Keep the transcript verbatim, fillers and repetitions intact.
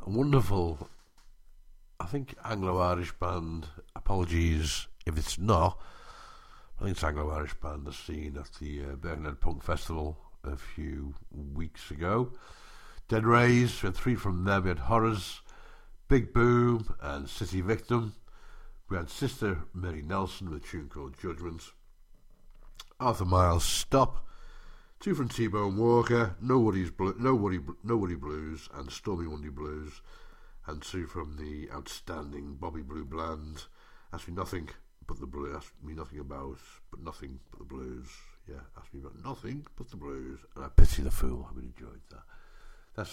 wonderful, I think, Anglo-Irish band. Apologies if it's not. I think it's Anglo-Irish band that's seen at the uh, Birkenhead Punk Festival a few weeks ago. Dead Rays, we had three from them. We had Horrors, Big Boom and City Victim. We had Sister Mary Nelson with a tune called Judgment. Arthur Miles, Stop. Two from T-Bone Walker, Nobody's Blu- Nobody, Nobody Blues and Stormy Monday Blues. And two from the outstanding Bobby Blue Bland, Ask Me Nothing But the Blues. Ask Me Nothing About But Nothing But the Blues. Yeah, Ask Me About Nothing But the Blues. And I Pity the Fool. I really enjoyed that.